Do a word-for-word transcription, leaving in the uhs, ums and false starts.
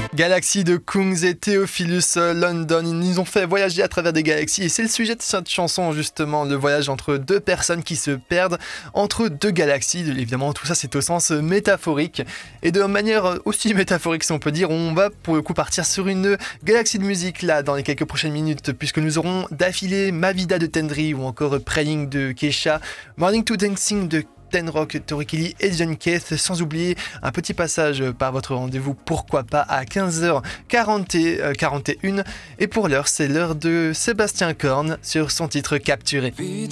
Galaxy de Kungs et Theophilus London, ils nous ont fait voyager à travers des galaxies et c'est le sujet de cette chanson justement, le voyage entre deux personnes qui se perdent entre deux galaxies. Évidemment tout ça c'est au sens métaphorique et de manière aussi métaphorique si on peut dire, on va pour le coup partir sur une galaxie de musique là dans les quelques prochaines minutes puisque nous aurons d'affilée Ma Vida de Tendry ou encore Praying de Kesha, Morning to Dancing de Ten Rock, Tori Kelly et John Keith, sans oublier un petit passage par votre rendez-vous, pourquoi pas, à quinze heures quarante et une. Et pour l'heure, c'est l'heure de Sébastien Korn sur son titre Capturé.